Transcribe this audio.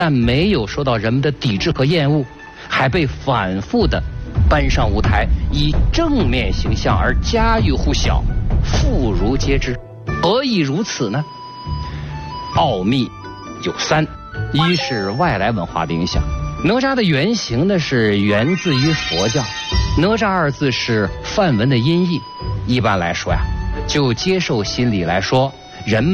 但没有受到人们的抵制和厌恶，还被反复的搬上舞台，以正面形象而家喻户晓，妇孺皆知。何以如此呢？奥秘有三：一是外来文化的影响。哪吒的原型呢是源自于佛教，哪吒二字是梵文的音译。一般来说呀，就接受心理来说，人们